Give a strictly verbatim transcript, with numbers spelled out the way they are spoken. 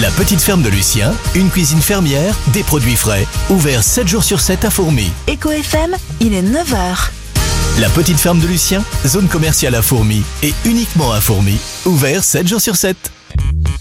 La petite ferme de Lucien, une cuisine fermière, des produits frais. Ouvert sept jours sur sept à Fourmies. Eco F M, il est neuf heures. La petite ferme de Lucien, zone commerciale à Fourmies et uniquement à Fourmies. Ouvert sept jours sur sept.